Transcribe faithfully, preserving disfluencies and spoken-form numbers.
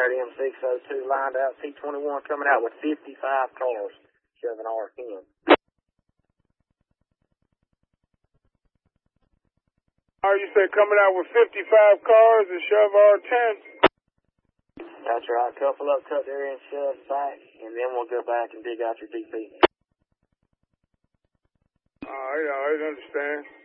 there at M six oh two lined out, T twenty-one coming out with fifty-five cars shoving R ten. Oh, you said coming out with fifty-five cars and shove R ten? That's right. Couple up, cut there and shove back, and then we'll go back and dig out your D P. All right, all right, understand.